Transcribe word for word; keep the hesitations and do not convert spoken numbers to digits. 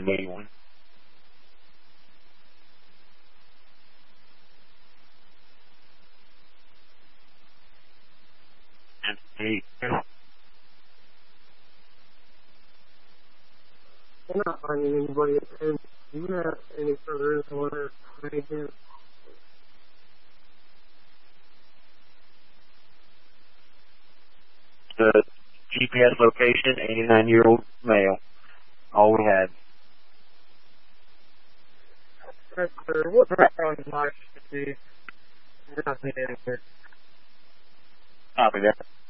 of anyone. And he, I'm not finding anybody. And do you have any further info on her again? the G P S location, eighty-nine-year-old male. All we had. That's clear. What background might be? Nothing anywhere. Copy that.